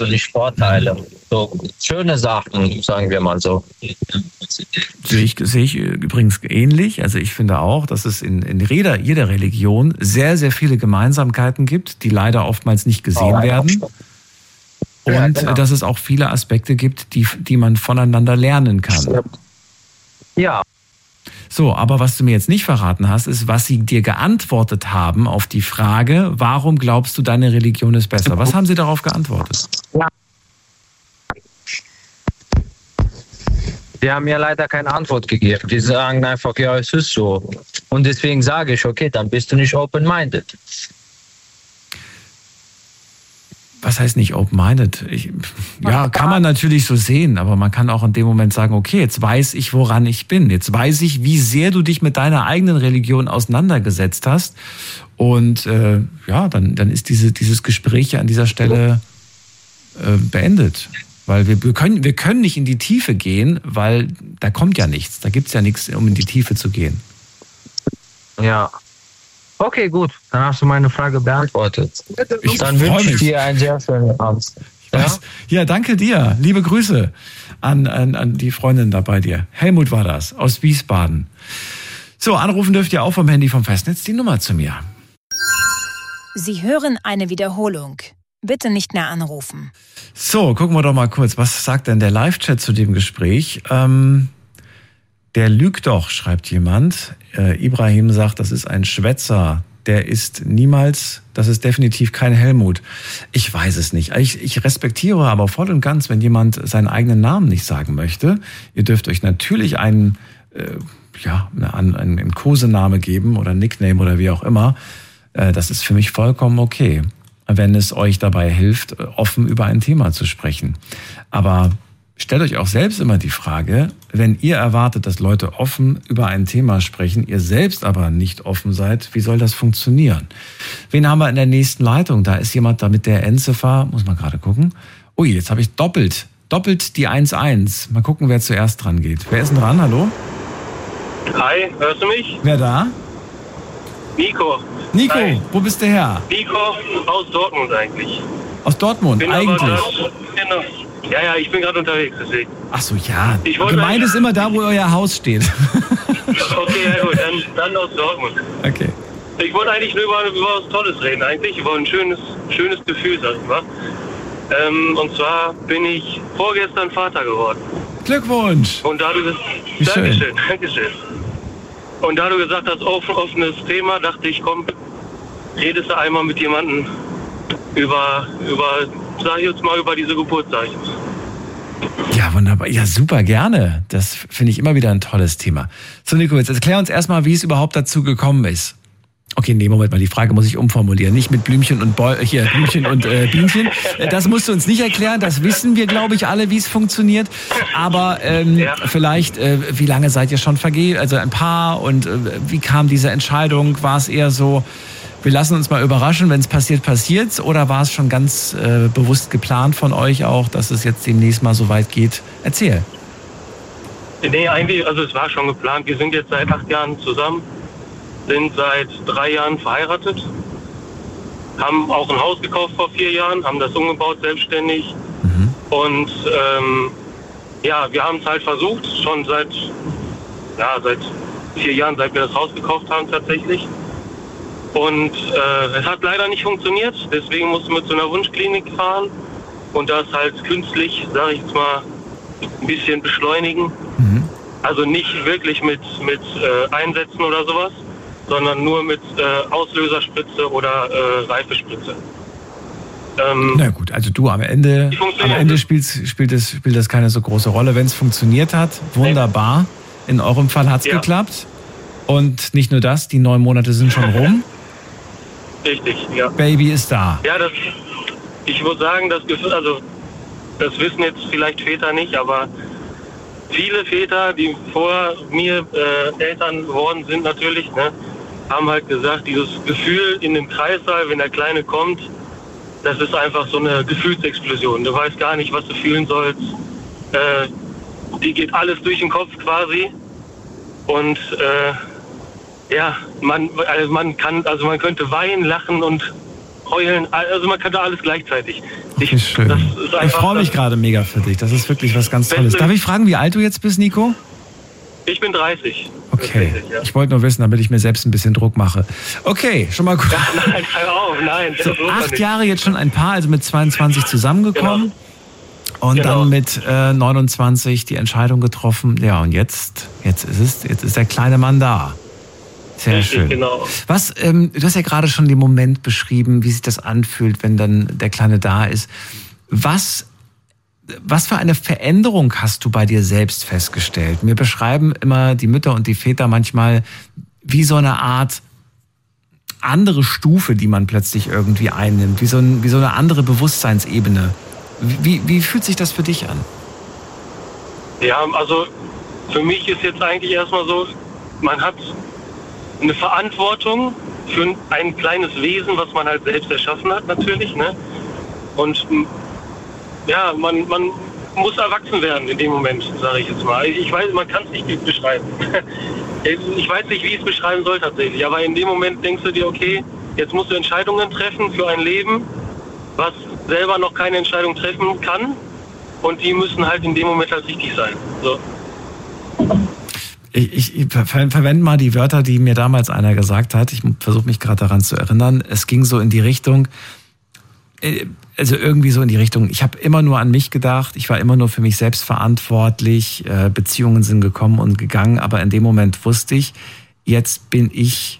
nicht Vorteile. So schöne Sachen, sagen wir mal so. Sehe ich übrigens ähnlich. Also ich finde auch, dass es in jeder Religion sehr, sehr viele Gemeinsamkeiten gibt, die leider oftmals nicht gesehen werden. Und Ja, genau. dass es auch viele Aspekte gibt, die man voneinander lernen kann. Ja. So, aber was du mir jetzt nicht verraten hast, ist, was sie dir geantwortet haben auf die Frage, warum glaubst du, deine Religion ist besser? Was haben sie darauf geantwortet? Ja. Die haben mir leider keine Antwort gegeben. Die sagen einfach, ja, es ist so. Und deswegen sage ich, okay, dann bist du nicht open-minded. Was heißt nicht open-minded? Ja, kann man natürlich so sehen, aber man kann auch in dem Moment sagen, okay, jetzt weiß ich, woran ich bin. Jetzt weiß ich, wie sehr du dich mit deiner eigenen Religion auseinandergesetzt hast. Und dann ist dieses Gespräch ja an dieser Stelle beendet. Weil wir können nicht in die Tiefe gehen, weil da kommt ja nichts. Da gibt's ja nichts, um in die Tiefe zu gehen. Ja. Okay, gut. Dann hast du meine Frage beantwortet. Dann wünsche ich dir einen sehr schönen Abend. Ja, danke dir. Liebe Grüße an die Freundin da bei dir. Helmut war das, aus Wiesbaden. So, anrufen dürft ihr auch vom Handy vom Festnetz die Nummer zu mir. Sie hören eine Wiederholung. Bitte nicht mehr anrufen. So, gucken wir doch mal kurz. Was sagt denn der Live-Chat zu dem Gespräch? Der lügt doch, schreibt jemand. Ibrahim sagt, das ist ein Schwätzer. Der ist niemals, das ist definitiv kein Helmut. Ich weiß es nicht. Ich respektiere aber voll und ganz, wenn jemand seinen eigenen Namen nicht sagen möchte. Ihr dürft euch natürlich einen Kosename geben oder Nickname oder wie auch immer. Das ist für mich vollkommen okay, wenn es euch dabei hilft, offen über ein Thema zu sprechen. Aber stellt euch auch selbst immer die Frage, wenn ihr erwartet, dass Leute offen über ein Thema sprechen, ihr selbst aber nicht offen seid, wie soll das funktionieren? Wen haben wir in der nächsten Leitung? Da ist jemand da mit der Endziffer, muss man gerade gucken. Ui, jetzt habe ich doppelt die 1-1. Mal gucken, wer zuerst dran geht. Wer ist denn dran? Hallo? Hi, hörst du mich? Wer da? Nico. Nico, Hi. wo bist du her? Nico aus Dortmund eigentlich. Aus Dortmund, eigentlich? Genau. Ja, ich bin gerade unterwegs, deswegen. Ach so, ja. Gemeint Gemeint ist immer da, wo euer Haus steht. Okay, ja gut, dann aus Dortmund. Okay. Ich wollte eigentlich nur über was Tolles reden, eigentlich. Über ein schönes Gefühl, sag ich mal. Und zwar bin ich vorgestern Vater geworden. Glückwunsch! Und da du Dankeschön. Und da du gesagt hast, offenes Thema, dachte ich, komm, redest du einmal mit jemandem über diese Geburt, sag ich jetzt. Ja, wunderbar. Ja, super, gerne. Das finde ich immer wieder ein tolles Thema. So, Nico, jetzt erklär uns erstmal, wie es überhaupt dazu gekommen ist. Okay, nee, Moment mal, die Frage muss ich umformulieren. Nicht mit Blümchen und Bienchen. Das musst du uns nicht erklären. Das wissen wir, glaube ich, alle, wie es funktioniert. Aber vielleicht, wie lange seid ihr schon also ein Paar? Und wie kam diese Entscheidung? War es eher so, wir lassen uns mal überraschen, wenn es passiert, passiert's? Oder war es schon ganz bewusst geplant von euch auch, dass es jetzt demnächst mal so weit geht? Erzähl. Nee, eigentlich, also es war schon geplant. Wir sind jetzt seit 8 Jahren zusammen. Sind seit 3 Jahren verheiratet, haben auch ein Haus gekauft vor 4 Jahren, haben das umgebaut selbstständig. Und wir haben es halt versucht, schon seit 4 Jahren, seit wir das Haus gekauft haben tatsächlich. Und es hat leider nicht funktioniert, deswegen mussten wir zu einer Wunschklinik fahren und das halt künstlich, sage ich jetzt mal, ein bisschen beschleunigen. Also nicht wirklich mit Einsätzen oder sowas, sondern nur mit Auslöserspritze oder Reifespritze. Na gut, also du am Ende spielt das keine so große Rolle. Wenn es funktioniert hat, wunderbar. In eurem Fall hat es geklappt. Und nicht nur das, die 9 Monate sind schon rum. Richtig, ja. Baby ist da. Ja, ich muss sagen, das wissen jetzt vielleicht Väter nicht, aber viele Väter, die vor mir Eltern geworden sind natürlich, ne, haben halt gesagt, dieses Gefühl in dem Kreissaal, wenn der Kleine kommt, das ist einfach so eine Gefühlsexplosion. Du weißt gar nicht, was du fühlen sollst. Die geht alles durch den Kopf quasi. Und man könnte weinen, lachen und heulen. Also man könnte alles gleichzeitig. Wie schön. Ich freue mich gerade mega für dich. Das ist wirklich was ganz Tolles. Darf ich fragen, wie alt du jetzt bist, Nico? Ich bin 30. Okay, ich wollte nur wissen, damit ich mir selbst ein bisschen Druck mache. Okay, schon mal gut. Ja, nein, hör auf, nein. So, 8 Jahre jetzt schon ein Paar, also mit 22 zusammengekommen. Genau. Und dann mit 29 die Entscheidung getroffen. Ja, und jetzt ist der kleine Mann da. Sehr richtig, schön. Genau. Was, du hast ja gerade schon den Moment beschrieben, wie sich das anfühlt, wenn dann der Kleine da ist. Was für eine Veränderung hast du bei dir selbst festgestellt? Mir beschreiben immer die Mütter und die Väter manchmal wie so eine Art andere Stufe, die man plötzlich irgendwie einnimmt, wie so eine andere Bewusstseinsebene. Wie fühlt sich das für dich an? Ja, also für mich ist jetzt eigentlich erstmal so, man hat eine Verantwortung für ein kleines Wesen, was man halt selbst erschaffen hat natürlich, ne? Und ja, man muss erwachsen werden in dem Moment, sage ich jetzt mal. Ich weiß, man kann es nicht beschreiben. Ich weiß nicht, wie ich es beschreiben soll tatsächlich, aber in dem Moment denkst du dir, okay, jetzt musst du Entscheidungen treffen für ein Leben, was selber noch keine Entscheidung treffen kann, und die müssen halt in dem Moment halt richtig sein. So. Ich verwende mal die Wörter, die mir damals einer gesagt hat. Ich versuche mich gerade daran zu erinnern. Es ging so in die Richtung, also irgendwie so in die Richtung, ich habe immer nur an mich gedacht, ich war immer nur für mich selbst verantwortlich, Beziehungen sind gekommen und gegangen, aber in dem Moment wusste ich, jetzt bin ich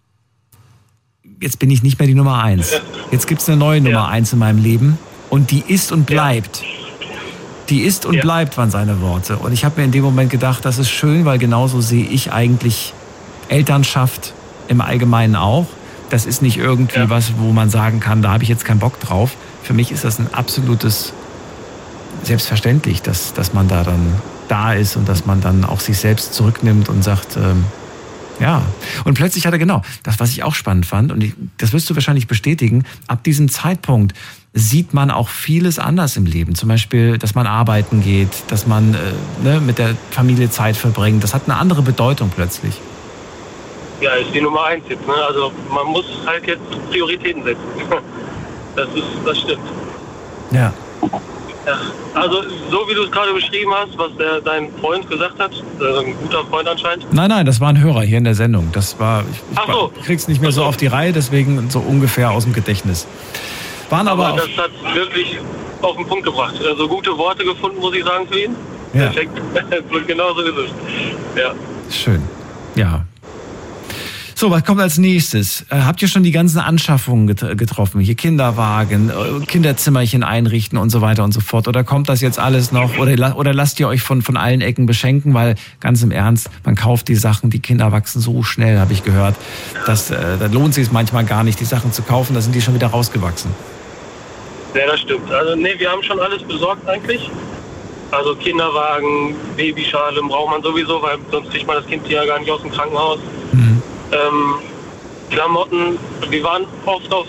nicht mehr die Nummer 1. Jetzt gibt es eine neue Nummer 1 in meinem Leben und die ist und bleibt. Die ist und bleibt, waren seine Worte. Und ich habe mir in dem Moment gedacht, das ist schön, weil genauso sehe ich eigentlich Elternschaft im Allgemeinen auch. Das ist nicht irgendwie was, wo man sagen kann, da habe ich jetzt keinen Bock drauf. Für mich ist das ein absolutes Selbstverständlich, dass man da dann da ist und dass man dann auch sich selbst zurücknimmt und sagt, ja. Und plötzlich hat er genau das, was ich auch spannend fand, und das wirst du wahrscheinlich bestätigen, ab diesem Zeitpunkt sieht man auch vieles anders im Leben. Zum Beispiel, dass man arbeiten geht, dass man mit der Familie Zeit verbringt. Das hat eine andere Bedeutung plötzlich. Ja, ist die Nummer 1 jetzt. Ne? Also man muss halt jetzt Prioritäten setzen. Das stimmt. Ja. Ja. Also so wie du es gerade beschrieben hast, was dein Freund gesagt hat, ein guter Freund anscheinend. Nein, das war ein Hörer hier in der Sendung. Das war, ich krieg's nicht mehr so auf die Reihe, deswegen so ungefähr aus dem Gedächtnis. Aber das hat wirklich auf den Punkt gebracht. Also gute Worte gefunden, muss ich sagen, für ihn. Ja. Perfekt. Genau so ist es. Ja. Schön. Ja. So, was kommt als nächstes? Habt ihr schon die ganzen Anschaffungen getroffen? Hier Kinderwagen, Kinderzimmerchen einrichten und so weiter und so fort? Oder kommt das jetzt alles noch? Oder lasst ihr euch von allen Ecken beschenken? Weil, ganz im Ernst, man kauft die Sachen, die Kinder wachsen so schnell, habe ich gehört. Da lohnt sich es manchmal gar nicht, die Sachen zu kaufen, da sind die schon wieder rausgewachsen. Ja, das stimmt. Also wir haben schon alles besorgt eigentlich. Also Kinderwagen, Babyschale braucht man sowieso, weil sonst kriegt man das Kind ja gar nicht aus dem Krankenhaus. Mhm. Klamotten, wir waren oft auf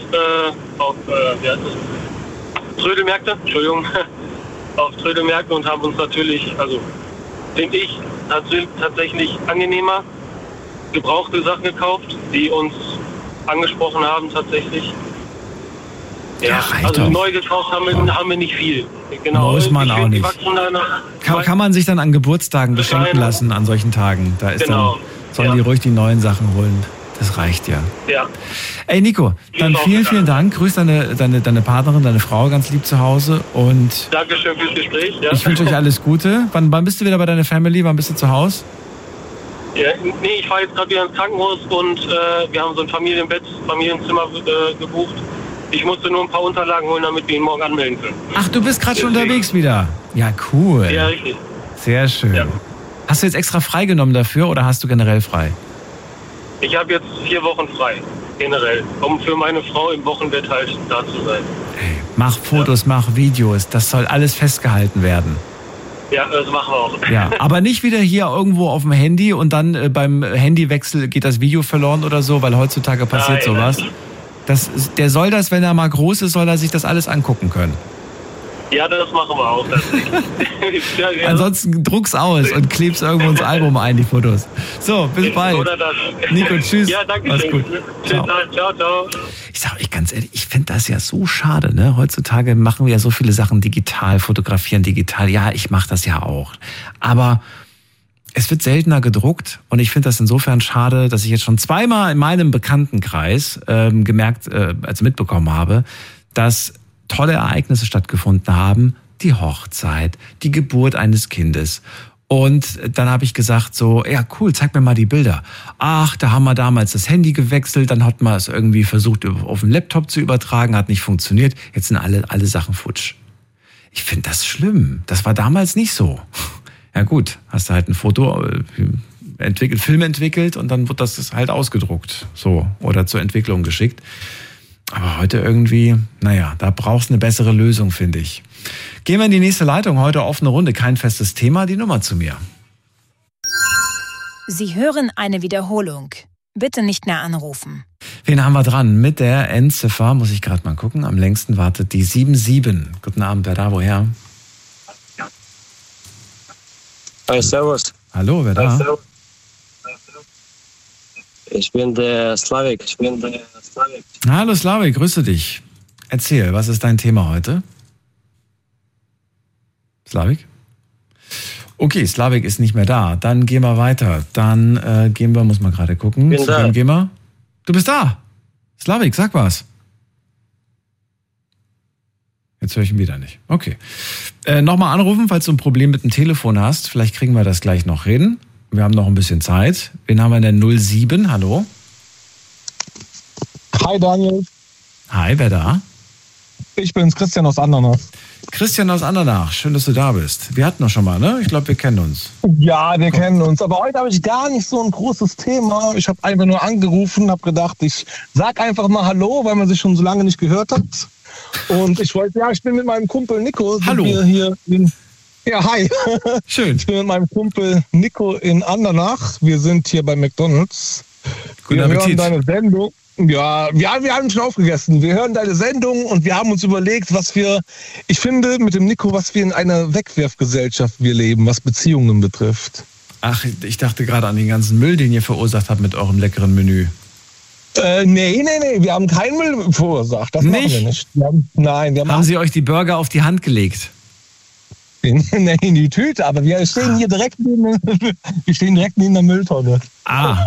Trödelmärkte, auf Trödelmärkte und haben uns natürlich, also finde ich, tatsächlich angenehmer gebrauchte Sachen gekauft, die uns angesprochen haben tatsächlich. Ja, also neu gekauft haben wir nicht viel. Genau. Muss man auch nicht. Kann man sich dann an Geburtstagen beschenken lassen an solchen Tagen? Da ist dann, sollen die ruhig die neuen Sachen holen. Das reicht ja. Ja. Ey Nico, dann vielen Dank. Grüß deine Partnerin, deine Frau ganz lieb zu Hause. Und Dankeschön fürs Gespräch. Ja. Ich wünsche euch alles Gute. Wann bist du wieder bei deiner Family? Wann bist du zu Hause? Ja, nee, ich fahre jetzt gerade wieder ins Krankenhaus und wir haben so ein Familienzimmer gebucht. Ich musste nur ein paar Unterlagen holen, damit wir ihn morgen anmelden können. Ach, du bist gerade schon unterwegs wieder? Ja, cool. Ja, richtig. Sehr schön. Ja. Hast du jetzt extra freigenommen dafür oder hast du generell frei? Ich habe jetzt 4 Wochen frei, generell, um für meine Frau im Wochenbett halt da zu sein. Hey, mach Fotos, mach Videos, das soll alles festgehalten werden. Ja, das machen wir auch. Ja, aber nicht wieder hier irgendwo auf dem Handy und dann beim Handywechsel geht das Video verloren oder so, weil heutzutage passiert sowas. Der soll das, wenn er mal groß ist, soll er sich das alles angucken können. Ja, das machen wir auch tatsächlich. Ja. Ansonsten druck's aus und kleb's irgendwo ins Album ein, die Fotos. So, bis bald. Oder das. Nico, tschüss. Ja, danke Mach's schön. gut. Ciao, ciao. Ich sag euch ganz ehrlich, ich finde das ja so schade, ne? Heutzutage machen wir ja so viele Sachen digital, fotografieren digital. Ja, ich mache das ja auch. Aber es wird seltener gedruckt und ich finde das insofern schade, dass ich jetzt schon zweimal in meinem Bekanntenkreis mitbekommen habe, dass tolle Ereignisse stattgefunden haben. Die Hochzeit, die Geburt eines Kindes. Und dann habe ich gesagt so, ja cool, zeig mir mal die Bilder. Ach, da haben wir damals das Handy gewechselt, dann hat man es irgendwie versucht auf den Laptop zu übertragen, hat nicht funktioniert. Jetzt sind alle Sachen futsch. Ich finde das schlimm. Das war damals nicht so. Ja gut, hast du halt ein Film entwickelt und dann wird das halt ausgedruckt, so, oder zur Entwicklung geschickt. Aber heute irgendwie, da brauchst du eine bessere Lösung, finde ich. Gehen wir in die nächste Leitung. Heute offene Runde, kein festes Thema. Die Nummer zu mir. Sie hören eine Wiederholung. Bitte nicht mehr anrufen. Wen haben wir dran? Mit der Endziffer, muss ich gerade mal gucken. Am längsten wartet die 77. Guten Abend, wer da, woher? Hi, servus. Hallo, wer da? Ich bin der Slavik. Hallo Slavik, grüße dich. Erzähl, was ist dein Thema heute? Slavik? Okay, Slavik ist nicht mehr da. Dann gehen wir weiter. Dann gehen wir, muss man gerade gucken. Bin da. Wem gehen wir? Du bist da. Slavik, sag was. Jetzt höre ich ihn wieder nicht. Okay. Nochmal anrufen, falls du ein Problem mit dem Telefon hast. Vielleicht kriegen wir das gleich noch reden. Wir haben noch ein bisschen Zeit. Wen haben wir denn? 07, hallo? Hi Daniel. Hi, wer da? Ich bin's, Christian aus Andernach. Christian aus Andernach, schön, dass du da bist. Wir hatten doch schon mal, ne? Ich glaube, wir kennen uns. Ja, wir kennen uns. Aber heute habe ich gar nicht so ein großes Thema. Ich habe einfach nur angerufen, habe gedacht, ich sag einfach mal Hallo, weil man sich schon so lange nicht gehört hat. Und ich bin mit meinem Kumpel Nico. Hallo. Hi. Schön. Ich bin mit meinem Kumpel Nico in Andernach. Wir sind hier bei McDonald's. Guten Appetit. Wir hören deine Sendung. Ja, wir haben schon aufgegessen. Wir hören deine Sendung und wir haben uns überlegt, ich finde mit dem Nico, was wir in einer Wegwerfgesellschaft leben, was Beziehungen betrifft. Ach, ich dachte gerade an den ganzen Müll, den ihr verursacht habt mit eurem leckeren Menü. Nee, wir haben keinen Müll verursacht. Das machen wir nicht. Haben Sie euch die Burger auf die Hand gelegt? Nee, in die Tüte, aber wir stehen hier direkt neben der Mülltonne. Ah.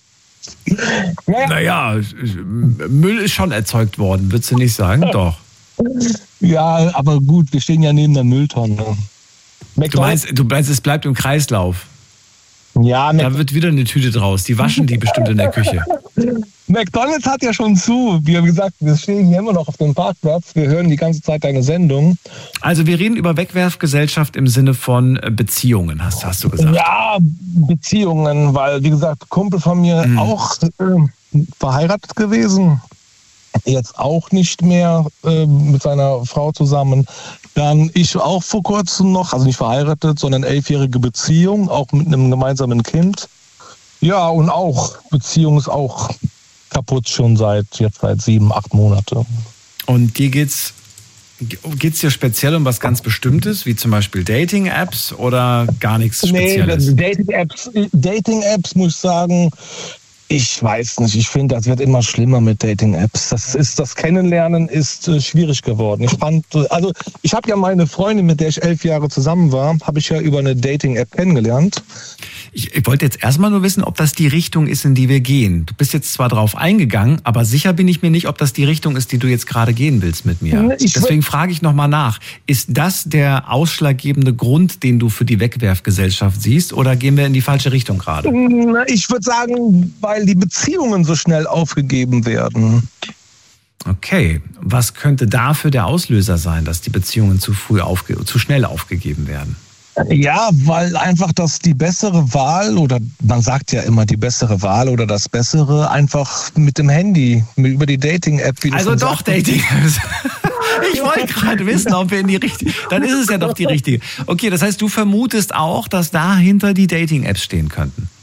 Naja, Müll ist schon erzeugt worden, würdest du nicht sagen? Doch. Ja, aber gut, wir stehen ja neben der Mülltonne. Du meinst, es bleibt im Kreislauf? Ja, da wird wieder eine Tüte draus. Die waschen die bestimmt in der Küche. McDonald's hat ja schon zu. Wie gesagt, wir stehen hier immer noch auf dem Parkplatz. Wir hören die ganze Zeit deine Sendung. Also wir reden über Wegwerfgesellschaft im Sinne von Beziehungen, hast du gesagt. Ja, Beziehungen, weil, wie gesagt, Kumpel von mir auch verheiratet gewesen. Jetzt auch nicht mehr mit seiner Frau zusammen. Dann ich auch vor kurzem noch, also nicht verheiratet, sondern 11-jährige Beziehung, auch mit einem gemeinsamen Kind. Ja, und auch, Beziehung ist auch kaputt schon seit 7, 8 Monate. Und dir geht's dir speziell um was ganz Bestimmtes, wie zum Beispiel Dating-Apps oder gar nichts Spezielles? Nee, Dating-Apps muss ich sagen, ich weiß nicht, ich finde, das wird immer schlimmer mit Dating-Apps. Das Kennenlernen ist schwierig geworden. Ich habe ja meine Freundin, mit der ich 11 Jahre zusammen war, habe ich ja über eine Dating-App kennengelernt. Ich wollte jetzt erstmal nur wissen, ob das die Richtung ist, in die wir gehen. Du bist jetzt zwar drauf eingegangen, aber sicher bin ich mir nicht, ob das die Richtung ist, die du jetzt gerade gehen willst mit mir. Deswegen frage ich nochmal nach. Ist das der ausschlaggebende Grund, den du für die Wegwerfgesellschaft siehst, oder gehen wir in die falsche Richtung gerade? Ich würde sagen, weil die Beziehungen so schnell aufgegeben werden. Okay, was könnte dafür der Auslöser sein, dass die Beziehungen zu schnell aufgegeben werden? Ja, weil einfach die bessere Wahl, oder man sagt ja immer die bessere Wahl oder das Bessere, einfach mit dem Handy, über die Dating-App. Also doch Dating-Apps. Ich wollte gerade wissen, ob wir in die richtige... Dann ist es ja doch die richtige. Okay, das heißt, du vermutest auch, dass dahinter die Dating-Apps stehen könnten.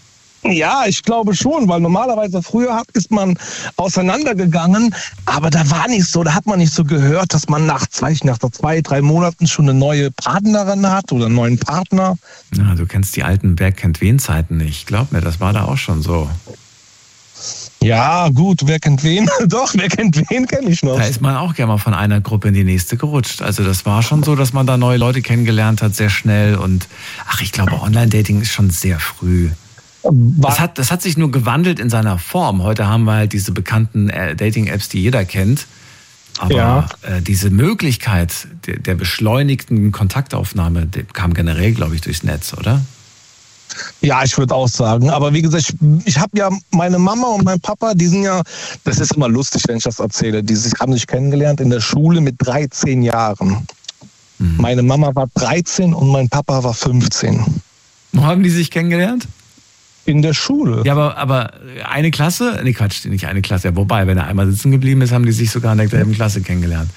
Ja, ich glaube schon, weil normalerweise früher ist man auseinandergegangen, aber da war nicht so, da hat man nicht so gehört, dass man nach 2-3 Monaten schon eine neue Partnerin hat oder einen neuen Partner. Ja, du kennst die alten Wer kennt wen Zeiten nicht. Glaub mir, das war da auch schon so. Ja, gut, wer kennt wen? Doch, wer kennt wen, kenne ich noch. Da ist man auch gerne mal von einer Gruppe in die nächste gerutscht. Also das war schon so, dass man da neue Leute kennengelernt hat, sehr schnell. Und ich glaube, Online-Dating ist schon sehr früh. Das hat sich nur gewandelt in seiner Form. Heute haben wir halt diese bekannten Dating-Apps, die jeder kennt. Aber diese Möglichkeit der beschleunigten Kontaktaufnahme kam generell, glaube ich, durchs Netz, oder? Ja, ich würde auch sagen. Aber wie gesagt, ich habe ja meine Mama und mein Papa, die sind ja, das ist immer lustig, wenn ich das erzähle, die haben sich kennengelernt in der Schule mit 13 Jahren. Mhm. Meine Mama war 13 und mein Papa war 15. Wo haben die sich kennengelernt? In der Schule. Ja, aber eine Klasse? Nee, Quatsch, nicht eine Klasse. Ja, wobei, wenn er einmal sitzen geblieben ist, haben die sich sogar in derselben Klasse kennengelernt.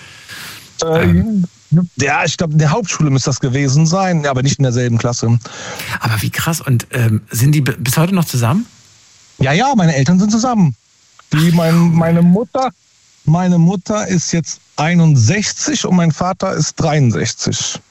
Ja, ich glaube, in der Hauptschule müsste das gewesen sein, aber nicht in derselben Klasse. Aber wie krass. Und sind die bis heute noch zusammen? Ja, meine Eltern sind zusammen. Meine Mutter ist jetzt 61 und mein Vater ist 63.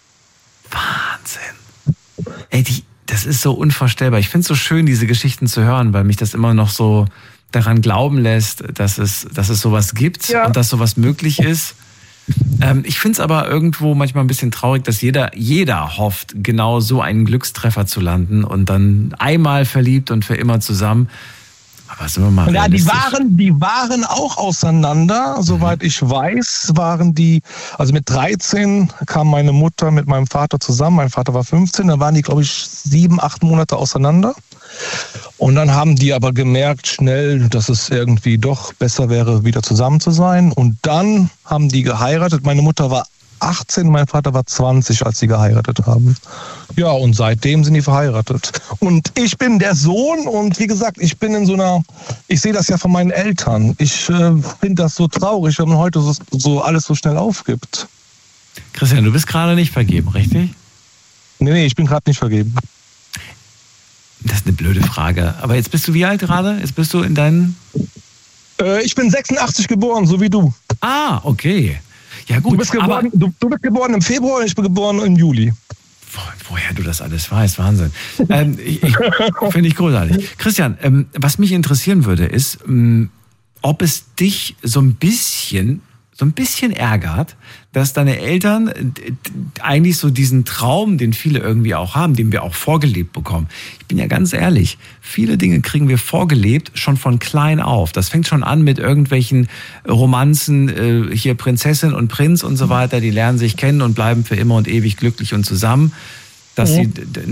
Wahnsinn. Ey, das ist so unvorstellbar. Ich finde es so schön, diese Geschichten zu hören, weil mich das immer noch so daran glauben lässt, dass es sowas gibt und dass sowas möglich ist. Ich finde es aber irgendwo manchmal ein bisschen traurig, dass jeder hofft, genau so einen Glückstreffer zu landen und dann einmal verliebt und für immer zusammen. Aber sind wir mal realistisch. Die waren auch auseinander, soweit ich weiß, waren die, also mit 13 kam meine Mutter mit meinem Vater zusammen, mein Vater war 15, dann waren die, glaube ich, 7-8 Monate auseinander. Und dann haben die aber gemerkt schnell, dass es irgendwie doch besser wäre, wieder zusammen zu sein. Und dann haben die geheiratet. Meine Mutter war 18, mein Vater war 20, als sie geheiratet haben. Ja, und seitdem sind die verheiratet. Und ich bin der Sohn und wie gesagt, ich sehe das ja von meinen Eltern. Ich finde das so traurig, wenn man heute so alles so schnell aufgibt. Christian, du bist gerade nicht vergeben, richtig? Nee, ich bin gerade nicht vergeben. Das ist eine blöde Frage. Aber jetzt bist du wie alt gerade? Jetzt bist du in deinen... Ich bin 86 geboren, so wie du. Ah, okay. Ja gut. Du bist geboren im Februar und ich bin geboren im Juli. Woher du das alles weißt, Wahnsinn. Finde ich großartig. Christian, was mich interessieren würde, ist, ob es dich so ein bisschen ärgert, dass deine Eltern eigentlich so diesen Traum, den viele irgendwie auch haben, den wir auch vorgelebt bekommen. Ich bin ja ganz ehrlich, viele Dinge kriegen wir vorgelebt, schon von klein auf. Das fängt schon an mit irgendwelchen Romanzen, hier Prinzessin und Prinz und so weiter, die lernen sich kennen und bleiben für immer und ewig glücklich und zusammen. Dass sie,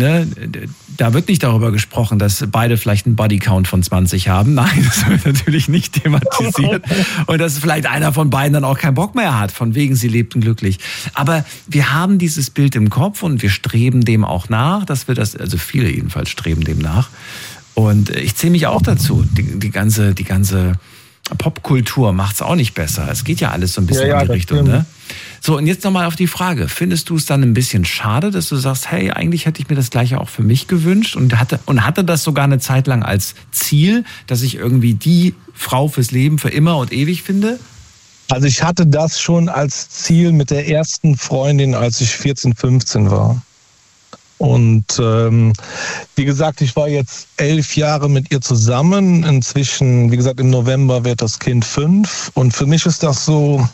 da wird nicht darüber gesprochen, dass beide vielleicht einen Bodycount von 20 haben. Nein, das wird natürlich nicht thematisiert. Und dass vielleicht einer von beiden dann auch keinen Bock mehr hat, von wegen sie lebten glücklich. Aber wir haben dieses Bild im Kopf und wir streben dem auch nach, dass wir das, also viele jedenfalls streben dem nach. Und ich zähle mich auch dazu. Die ganze Popkultur macht's auch nicht besser. Es geht ja alles so ein bisschen in die Richtung, ne? So, und jetzt nochmal auf die Frage. Findest du es dann ein bisschen schade, dass du sagst, hey, eigentlich hätte ich mir das Gleiche auch für mich gewünscht und hatte das sogar eine Zeit lang als Ziel, dass ich irgendwie die Frau fürs Leben für immer und ewig finde? Also ich hatte das schon als Ziel mit der ersten Freundin, als ich 14, 15 war. Und wie gesagt, ich war jetzt 11 Jahre mit ihr zusammen. Inzwischen, wie gesagt, im November wird das Kind 5. Und für mich ist das so,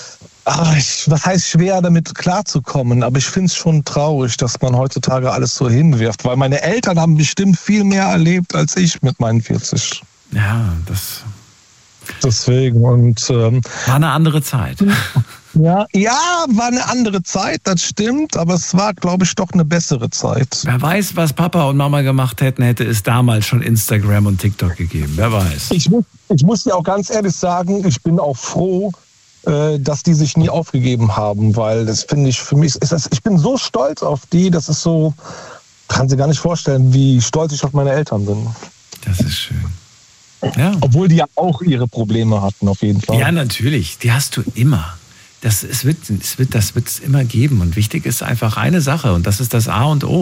was heißt schwer, damit klarzukommen. Aber ich finde es schon traurig, dass man heutzutage alles so hinwirft. Weil meine Eltern haben bestimmt viel mehr erlebt als ich mit meinen 40. Ja, deswegen. Und war eine andere Zeit. Ja, war eine andere Zeit, das stimmt, aber es war, glaube ich, doch eine bessere Zeit. Wer weiß, was Papa und Mama gemacht hätten, hätte es damals schon Instagram und TikTok gegeben. Wer weiß. Ich muss dir auch ganz ehrlich sagen, ich bin auch froh, dass die sich nie aufgegeben haben, weil das finde ich, für mich ist das, ich bin so stolz auf die, das ist so, kann sie gar nicht vorstellen, wie stolz ich auf meine Eltern bin. Das ist schön. Ja. Obwohl die ja auch ihre Probleme hatten, auf jeden Fall. Ja, natürlich, die hast du immer. Das wird es immer geben und wichtig ist einfach eine Sache und das ist das A und O.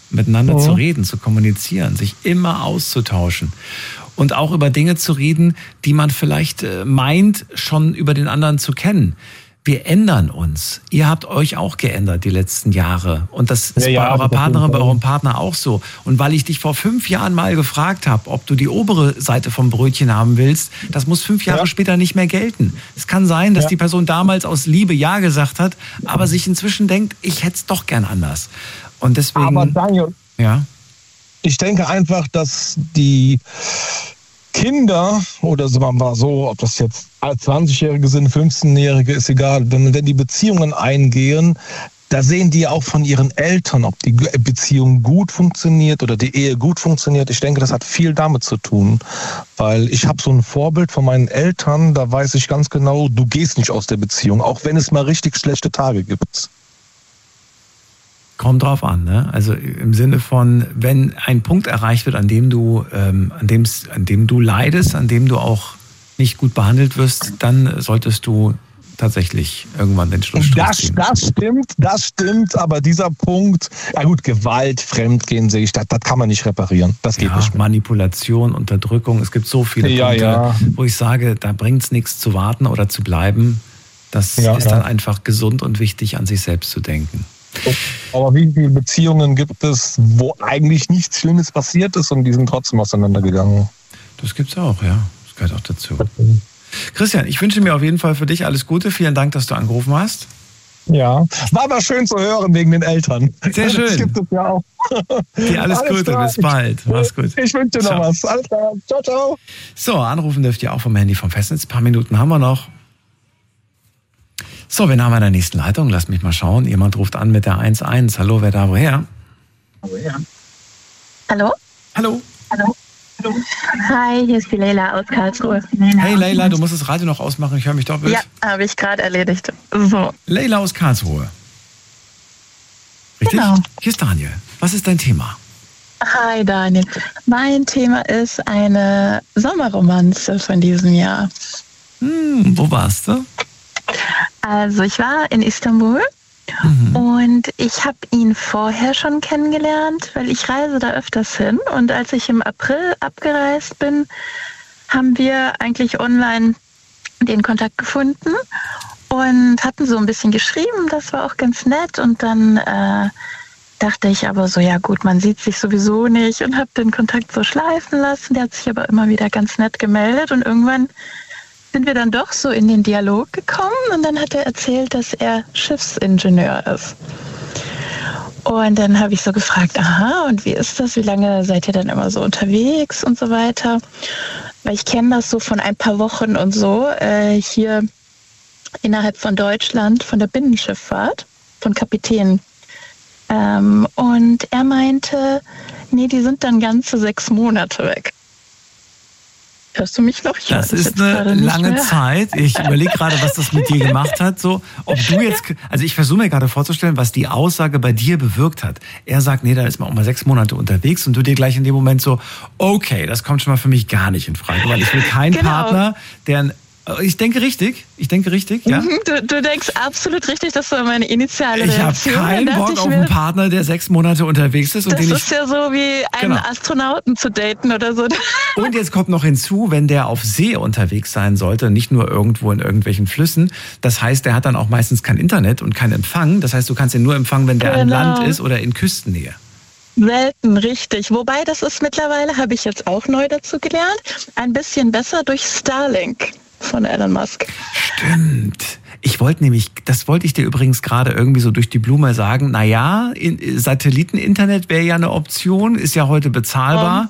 miteinander zu reden, zu kommunizieren, sich immer auszutauschen und auch über Dinge zu reden, die man vielleicht meint, schon über den anderen zu kennen. Wir ändern uns. Ihr habt euch auch geändert die letzten Jahre. Und das ist bei eurer Partnerin, bei eurem Partner auch so. Und weil ich dich vor 5 Jahren mal gefragt habe, ob du die obere Seite vom Brötchen haben willst, das muss 5 Jahre später nicht mehr gelten. Es kann sein, dass die Person damals aus Liebe Ja gesagt hat, aber sich inzwischen denkt, ich hätte es doch gern anders. Und deswegen... Aber Daniel, ich denke einfach, dass die Kinder, oder sagen wir mal so, ob das jetzt 20-Jährige sind, 15-Jährige, ist egal, wenn die Beziehungen eingehen, da sehen die auch von ihren Eltern, ob die Beziehung gut funktioniert oder die Ehe gut funktioniert. Ich denke, das hat viel damit zu tun, weil ich habe so ein Vorbild von meinen Eltern, da weiß ich ganz genau, du gehst nicht aus der Beziehung, auch wenn es mal richtig schlechte Tage gibt. Kommt drauf an, ne? Also im Sinne von, wenn ein Punkt erreicht wird, an dem du leidest, an dem du auch nicht gut behandelt wirst, dann solltest du tatsächlich irgendwann den Schlussstrich ziehen. Das stimmt, aber dieser Punkt, ja gut, Gewalt, Fremdgehen sehe ich, das kann man nicht reparieren. Das geht nicht mehr. Manipulation, Unterdrückung, es gibt so viele Punkte, wo ich sage, da bringt es nichts zu warten oder zu bleiben. Das ist dann einfach gesund und wichtig, an sich selbst zu denken. Aber wie viele Beziehungen gibt es, wo eigentlich nichts Schlimmes passiert ist und die sind trotzdem auseinandergegangen? Das gibt's auch, ja. Das gehört auch dazu. Christian, ich wünsche mir auf jeden Fall für dich alles Gute. Vielen Dank, dass du angerufen hast. Ja, war aber schön zu hören wegen den Eltern. Sehr schön. Das gibt es ja auch. Dir alles Gute, klar. Bis bald. Mach's gut. Ich wünsche dir noch was. Alles klar. Ciao, ciao. So, anrufen dürft ihr auch vom Handy vom Festnetz. Ein paar Minuten haben wir noch. So, wen haben wir in der nächsten Leitung? Lass mich mal schauen. Jemand ruft an mit der 11. Hallo, wer da woher? Hallo? Hallo? Hi, hier ist die Leila aus Karlsruhe. Hey Leila, du musst das Radio noch ausmachen, ich höre mich doppelt. Ja, habe ich gerade erledigt. So. Leila aus Karlsruhe. Richtig? Genau. Hier ist Daniel. Was ist dein Thema? Hi Daniel. Mein Thema ist eine Sommerromanze von diesem Jahr. Wo warst du? Also ich war in Istanbul und ich habe ihn vorher schon kennengelernt, weil ich reise da öfters hin. Und als ich im April abgereist bin, haben wir eigentlich online den Kontakt gefunden und hatten so ein bisschen geschrieben. Das war auch ganz nett. Und dann dachte ich aber so, ja gut, man sieht sich sowieso nicht, und habe den Kontakt so schleifen lassen. Der hat sich aber immer wieder ganz nett gemeldet und irgendwann sind wir dann doch so in den Dialog gekommen und dann hat er erzählt, dass er Schiffsingenieur ist. Und dann habe ich so gefragt, aha, und wie ist das? Wie lange seid ihr dann immer so unterwegs und so weiter? Weil ich kenne das so von ein paar Wochen und so, hier innerhalb von Deutschland, von der Binnenschifffahrt, von Kapitänen. Und er meinte, nee, die sind dann ganze 6 Monate weg. Hörst du mich noch? Das ist eine lange Zeit. Ich überlege gerade, was das mit dir gemacht hat. So, ob du jetzt, also ich versuche mir gerade vorzustellen, was die Aussage bei dir bewirkt hat. Er sagt, nee, da ist man auch mal 6 Monate unterwegs, und du dir gleich in dem Moment so, okay, das kommt schon mal für mich gar nicht in Frage, weil ich will keinen Partner, der Ich denke richtig, ja. Du denkst absolut richtig, das war meine initiale Reaktion. Ich habe keinen Bock auf einen Partner, der 6 Monate unterwegs ist. Und das ist ja so wie einen Astronauten zu daten oder so. Und jetzt kommt noch hinzu, wenn der auf See unterwegs sein sollte, nicht nur irgendwo in irgendwelchen Flüssen, das heißt, der hat dann auch meistens kein Internet und keinen Empfang. Das heißt, du kannst ihn nur empfangen, wenn der an Land ist oder in Küstennähe. Selten, richtig. Wobei, das ist mittlerweile, habe ich jetzt auch neu dazu gelernt, ein bisschen besser durch Starlink von Elon Musk. Stimmt. Das wollte ich dir übrigens gerade irgendwie so durch die Blume sagen, naja, Satelliteninternet wäre ja eine Option, ist ja heute bezahlbar.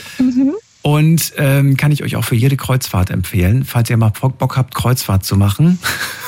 Und kann ich euch auch für jede Kreuzfahrt empfehlen, falls ihr mal Bock habt, Kreuzfahrt zu machen.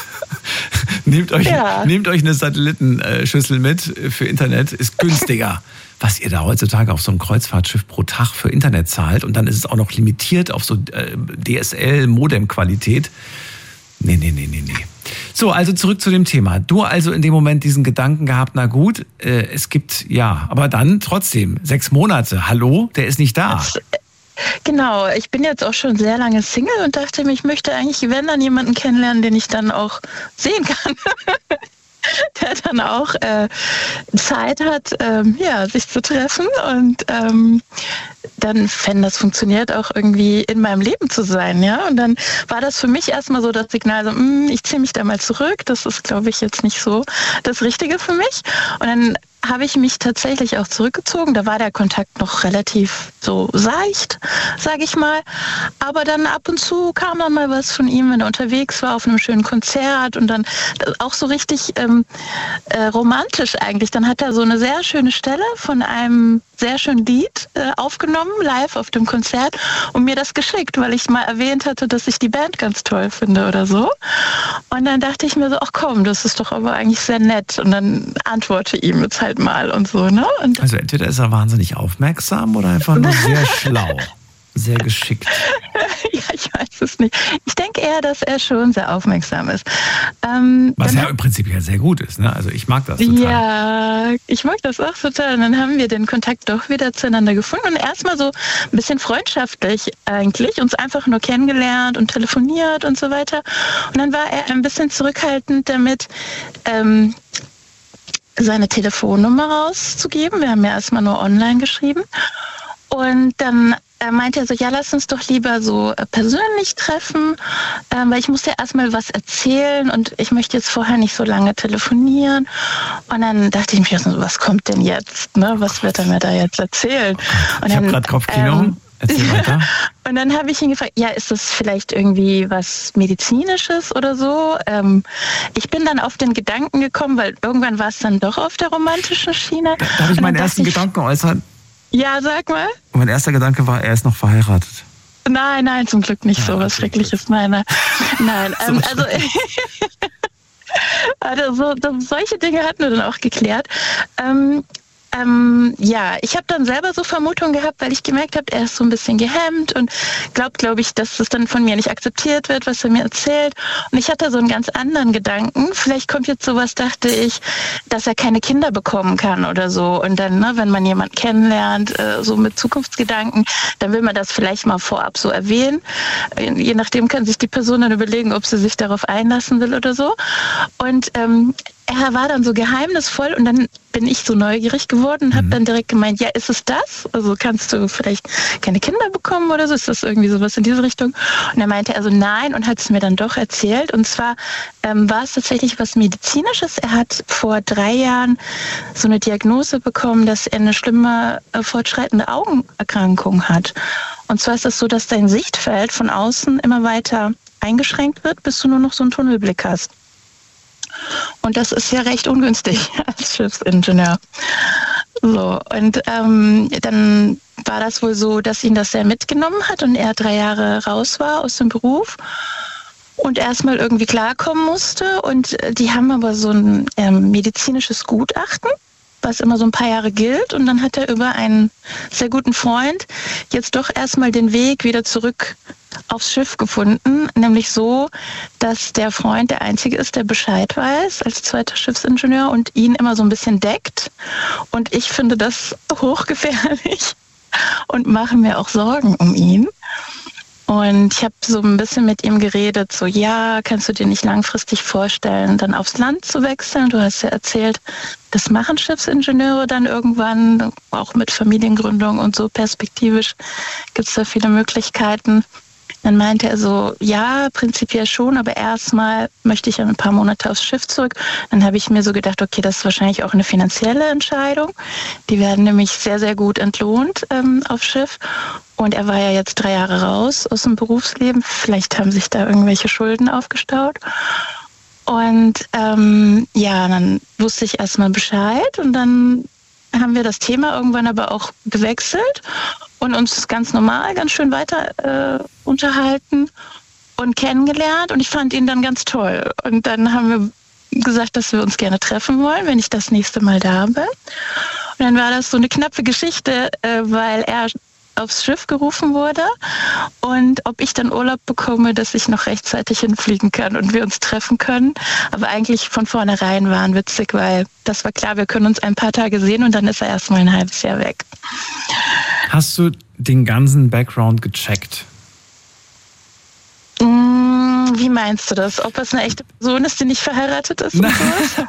Nehmt euch eine Satellitenschüssel mit für Internet, ist günstiger. Was ihr da heutzutage auf so einem Kreuzfahrtschiff pro Tag für Internet zahlt, und dann ist es auch noch limitiert auf so DSL-Modem-Qualität. Nee. So, also zurück zu dem Thema. Du also in dem Moment diesen Gedanken gehabt, na gut, es gibt, aber dann trotzdem 6 Monate, hallo, der ist nicht da. Genau, ich bin jetzt auch schon sehr lange Single und dachte mir, ich möchte eigentlich, wenn dann jemanden kennenlernen, den ich dann auch sehen kann. der dann auch Zeit hat, sich zu treffen und dann, wenn das funktioniert, auch irgendwie in meinem Leben zu sein, ja. Und dann war das für mich erstmal so das Signal, so, ich ziehe mich da mal zurück, das ist, glaube ich, jetzt nicht so das Richtige für mich. Und dann habe ich mich tatsächlich auch zurückgezogen. Da war der Kontakt noch relativ so seicht, sage ich mal. Aber dann ab und zu kam dann mal was von ihm, wenn er unterwegs war auf einem schönen Konzert und dann auch so richtig romantisch eigentlich. Dann hat er so eine sehr schöne Stelle von einem sehr schönen Lied aufgenommen, live auf dem Konzert und mir das geschickt, weil ich mal erwähnt hatte, dass ich die Band ganz toll finde oder so. Und dann dachte ich mir so, ach komm, das ist doch aber eigentlich sehr nett. Und dann antworte ihm jetzt halt mal und so, ne? Und also entweder ist er wahnsinnig aufmerksam oder einfach nur sehr schlau. Sehr geschickt. Ja, ich weiß es nicht. Ich denke eher, dass er schon sehr aufmerksam ist. Was ja im Prinzip ja sehr gut ist, ne? Also ich mag das total. Ja, ich mag das auch total. Und dann haben wir den Kontakt doch wieder zueinander gefunden und erstmal so ein bisschen freundschaftlich eigentlich, uns einfach nur kennengelernt und telefoniert und so weiter. Und dann war er ein bisschen zurückhaltend damit, seine Telefonnummer rauszugeben. Wir haben ja erstmal nur online geschrieben. Und dann meinte er so, ja, lass uns doch lieber so persönlich treffen, weil ich muss ja erstmal was erzählen und ich möchte jetzt vorher nicht so lange telefonieren. Und dann dachte ich mir so, was kommt denn jetzt? Ne? Was wird er mir da jetzt erzählen? Und ich habe gerade Kopfkino. Erzähl weiter. Und dann habe ich ihn gefragt, ja, ist das vielleicht irgendwie was Medizinisches oder so? Ich bin dann auf den Gedanken gekommen, weil irgendwann war es dann doch auf der romantischen Schiene. Darf ich meinen ersten Gedanken äußern? Ja, sag mal. Und mein erster Gedanke war, er ist noch verheiratet. Nein, zum Glück nicht so was Schreckliches. Nein. Also solche Dinge hatten wir dann auch geklärt. Ich habe dann selber so Vermutungen gehabt, weil ich gemerkt habe, er ist so ein bisschen gehemmt und glaube ich, dass es dann von mir nicht akzeptiert wird, was er mir erzählt. Und ich hatte so einen ganz anderen Gedanken. Vielleicht kommt jetzt sowas, dachte ich, dass er keine Kinder bekommen kann oder so. Und dann, ne, wenn man jemanden kennenlernt, so mit Zukunftsgedanken, dann will man das vielleicht mal vorab so erwähnen. Je nachdem kann sich die Person dann überlegen, ob sie sich darauf einlassen will oder so. Und er war dann so geheimnisvoll und dann bin ich so neugierig geworden und habe dann direkt gemeint, ja, ist es das? Also kannst du vielleicht keine Kinder bekommen oder so? Ist das irgendwie sowas in diese Richtung? Und dann meinte er also nein und hat es mir dann doch erzählt. Und zwar war es tatsächlich was Medizinisches. Er hat vor 3 Jahren so eine Diagnose bekommen, dass er eine schlimme fortschreitende Augenerkrankung hat. Und zwar ist es so, dass dein Sichtfeld von außen immer weiter eingeschränkt wird, bis du nur noch so einen Tunnelblick hast. Und das ist ja recht ungünstig als Schiffsingenieur. So, und dann war das wohl so, dass ihn das sehr mitgenommen hat und er 3 Jahre raus war aus dem Beruf und erstmal irgendwie klarkommen musste. Und die haben aber so ein medizinisches Gutachten, was immer so ein paar Jahre gilt. Und dann hat er über einen sehr guten Freund jetzt doch erstmal den Weg wieder zurück aufs Schiff gefunden, nämlich so, dass der Freund der Einzige ist, der Bescheid weiß als zweiter Schiffsingenieur und ihn immer so ein bisschen deckt. Und ich finde das hochgefährlich und mache mir auch Sorgen um ihn. Und ich habe so ein bisschen mit ihm geredet, so, ja, kannst du dir nicht langfristig vorstellen, dann aufs Land zu wechseln? Du hast ja erzählt, das machen Schiffsingenieure dann irgendwann, auch mit Familiengründung und so perspektivisch gibt es da viele Möglichkeiten. Dann meinte er so, ja, prinzipiell schon, aber erstmal möchte ich ein paar Monate aufs Schiff zurück. Dann habe ich mir so gedacht, okay, das ist wahrscheinlich auch eine finanzielle Entscheidung. Die werden nämlich sehr, sehr gut entlohnt aufs Schiff. Und er war ja jetzt 3 Jahre raus aus dem Berufsleben. Vielleicht haben sich da irgendwelche Schulden aufgestaut. Und dann wusste ich erstmal Bescheid und dann haben wir das Thema irgendwann aber auch gewechselt und uns ganz normal, ganz schön weiter unterhalten und kennengelernt und ich fand ihn dann ganz toll. Und dann haben wir gesagt, dass wir uns gerne treffen wollen, wenn ich das nächste Mal da bin. Und dann war das so eine knappe Geschichte, weil er aufs Schiff gerufen wurde und ob ich dann Urlaub bekomme, dass ich noch rechtzeitig hinfliegen kann und wir uns treffen können. Aber eigentlich von vornherein waren witzig, weil das war klar, wir können uns ein paar Tage sehen und dann ist er erstmal ein halbes Jahr weg. Hast du den ganzen Background gecheckt? Wie meinst du das? Ob es eine echte Person ist, die nicht verheiratet ist? Und sowas?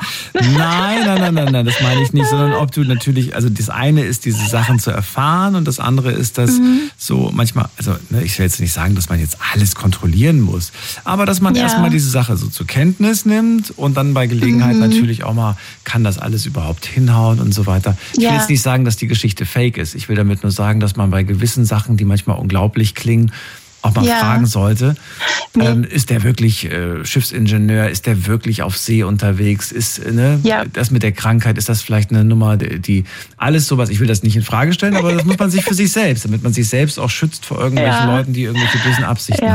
Nein, das meine ich nicht, sondern ob du natürlich, also das eine ist, diese Sachen zu erfahren und das andere ist, dass so manchmal, also ich will jetzt nicht sagen, dass man jetzt alles kontrollieren muss, aber dass man erstmal diese Sache so zur Kenntnis nimmt und dann bei Gelegenheit natürlich auch mal, kann das alles überhaupt hinhauen und so weiter. Ich will jetzt nicht sagen, dass die Geschichte fake ist. Ich will damit nur sagen, dass man bei gewissen Sachen, die manchmal unglaublich klingen, auch mal fragen sollte, ist der wirklich Schiffsingenieur, ist der wirklich auf See unterwegs, ist das mit der Krankheit, ist das vielleicht eine Nummer, die alles sowas, ich will das nicht in Frage stellen, aber das muss man sich für sich selbst, damit man sich selbst auch schützt vor irgendwelchen Leuten, die irgendwelche bösen Absichten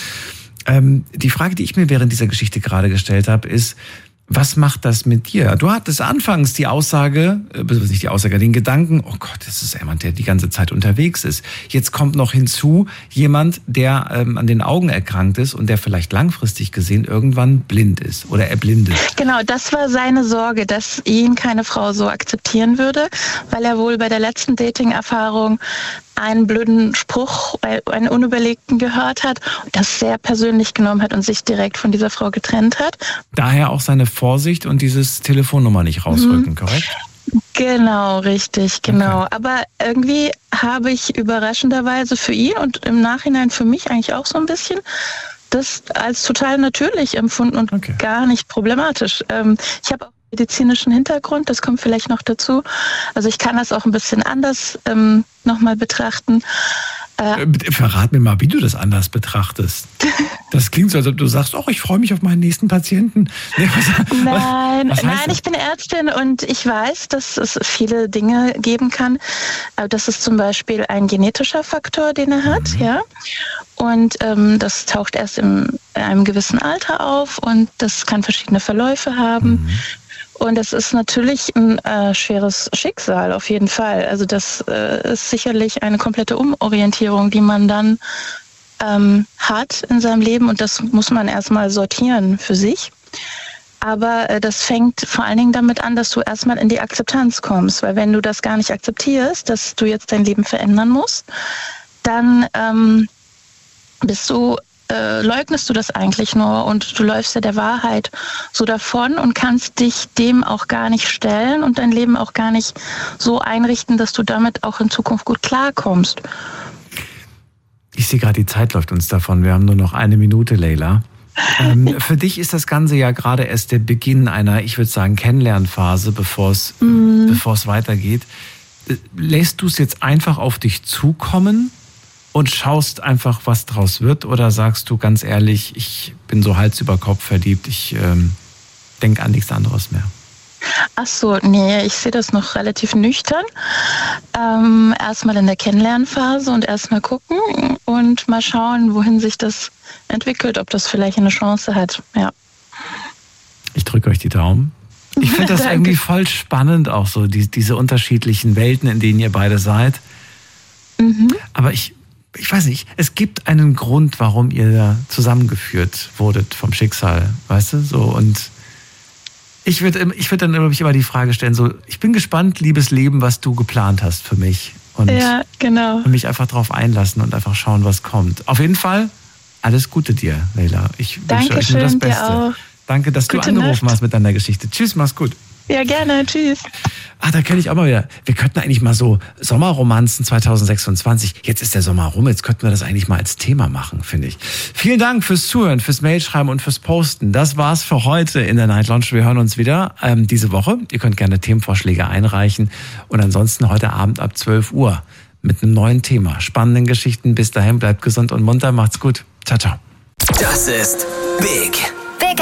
haben. Die Frage, die ich mir während dieser Geschichte gerade gestellt habe, ist, was macht das mit dir? Du hattest anfangs die Aussage, nicht die Aussage, den Gedanken, oh Gott, das ist jemand, der die ganze Zeit unterwegs ist. Jetzt kommt noch hinzu, jemand, der an den Augen erkrankt ist und der vielleicht langfristig gesehen irgendwann blind ist oder erblindet. Genau, das war seine Sorge, dass ihn keine Frau so akzeptieren würde, weil er wohl bei der letzten Dating-Erfahrung einen blöden Spruch, einen unüberlegten gehört hat und das sehr persönlich genommen hat und sich direkt von dieser Frau getrennt hat. Daher auch seine Vorsicht und dieses Telefonnummer nicht rausrücken, korrekt? Genau, richtig, genau. Okay. Aber irgendwie habe ich überraschenderweise für ihn und im Nachhinein für mich eigentlich auch so ein bisschen das als total natürlich empfunden und gar nicht problematisch. Ich habe auch medizinischen Hintergrund, das kommt vielleicht noch dazu. Also ich kann das auch ein bisschen anders nochmal betrachten. Verrat mir mal, wie du das anders betrachtest. Das klingt so, als ob du sagst, ich freue mich auf meinen nächsten Patienten. Nein, ich bin Ärztin und ich weiß, dass es viele Dinge geben kann. Das ist zum Beispiel ein genetischer Faktor, den er hat, Und das taucht erst in einem gewissen Alter auf und das kann verschiedene Verläufe haben. Und das ist natürlich ein schweres Schicksal, auf jeden Fall. Also das ist sicherlich eine komplette Umorientierung, die man dann hat in seinem Leben. Und das muss man erstmal sortieren für sich. Aber das fängt vor allen Dingen damit an, dass du erstmal in die Akzeptanz kommst. Weil wenn du das gar nicht akzeptierst, dass du jetzt dein Leben verändern musst, dann leugnest du das eigentlich nur und du läufst ja der Wahrheit so davon und kannst dich dem auch gar nicht stellen und dein Leben auch gar nicht so einrichten, dass du damit auch in Zukunft gut klarkommst. Ich sehe gerade, die Zeit läuft uns davon. Wir haben nur noch 1 Minute, Leila. Für dich ist das Ganze ja gerade erst der Beginn einer, ich würde sagen, Kennenlernphase, bevor es weitergeht. Lässt du es jetzt einfach auf dich zukommen und schaust einfach, was draus wird? Oder sagst du ganz ehrlich, ich bin so Hals über Kopf verliebt, ich denke an nichts anderes mehr? Ach so, nee, ich sehe das noch relativ nüchtern. Erstmal in der Kennenlernphase und erstmal gucken und mal schauen, wohin sich das entwickelt, ob das vielleicht eine Chance hat. Ja. Ich drücke euch die Daumen. Ich finde das irgendwie voll spannend, auch so diese unterschiedlichen Welten, in denen ihr beide seid. Aber ich weiß nicht, es gibt einen Grund, warum ihr da zusammengeführt wurdet vom Schicksal, weißt du, so. Und ich würde dann immer die Frage stellen, so, ich bin gespannt, liebes Leben, was du geplant hast für mich. Und mich einfach drauf einlassen und einfach schauen, was kommt. Auf jeden Fall, alles Gute dir, Leila. Ich wünsche euch nur das Beste. Dir auch. Danke, dass du angerufen hast mit deiner Geschichte. Tschüss, mach's gut. Ja, gerne. Tschüss. Da kenne ich auch mal wieder. Wir könnten eigentlich mal so Sommerromanzen 2026. Jetzt ist der Sommer rum. Jetzt könnten wir das eigentlich mal als Thema machen, finde ich. Vielen Dank fürs Zuhören, fürs Mailschreiben und fürs Posten. Das war's für heute in der Night Lounge. Wir hören uns wieder diese Woche. Ihr könnt gerne Themenvorschläge einreichen. Und ansonsten heute Abend ab 12 Uhr mit einem neuen Thema. Spannenden Geschichten. Bis dahin, bleibt gesund und munter. Macht's gut. Ciao, ciao. Das ist Big